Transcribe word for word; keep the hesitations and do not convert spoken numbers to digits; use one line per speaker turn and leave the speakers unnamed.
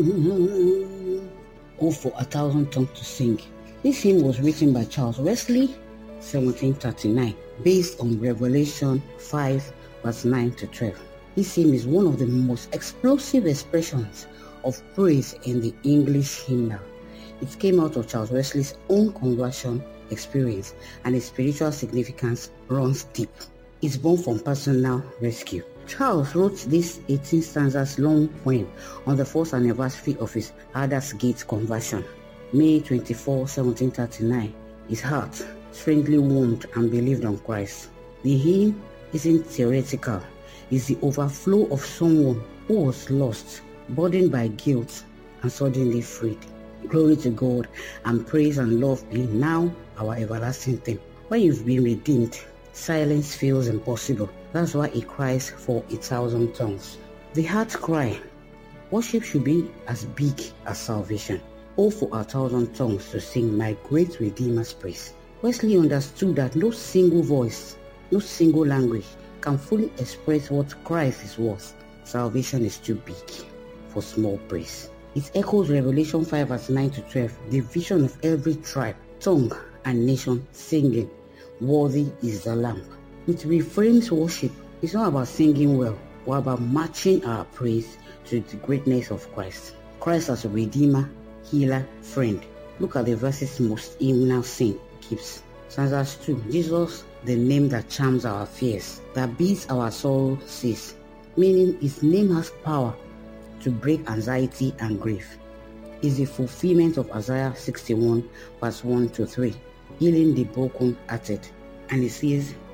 Oh, for a thousand tongues to sing. This hymn was written by Charles Wesley, seventeen thirty-nine, based on Revelation five, verse nine to twelve. This hymn is one of the most explosive expressions of praise in the English hymnal. It came out of Charles Wesley's own conversion experience, and its spiritual significance runs deep. It's born from personal rescue. Charles wrote this eighteen stanzas long poem on the first anniversary of his Aldersgate conversion, May twenty-fourth, seventeen thirty-nine. His heart strangely warmed and believed on Christ. The hymn isn't theoretical. It's the overflow of someone who was lost, burdened by guilt, and suddenly freed. Glory to God, and praise and love be now our everlasting theme. When you've been redeemed, silence feels impossible. That's why it cries for a thousand tongues. The heart cry. Worship should be as big as salvation. Oh, for a thousand tongues to sing my great Redeemer's praise. Wesley understood that no single voice, no single language can fully express what Christ is worth. Salvation is too big for small praise. It echoes Revelation five, verse nine to twelve, the vision of every tribe, tongue, and nation singing, "Worthy is the Lamb." It reframes worship. It's not about singing well, but about matching our praise to the greatness of Christ. Christ as a Redeemer, Healer, Friend. Look at the verses most hymnal sing keeps. Stanzas two. Jesus, the name that charms our fears, that beats our soul says, meaning his name has power to break anxiety and grief. Is the fulfillment of Isaiah sixty-one, verse one to three, healing the broken hearted. And it says,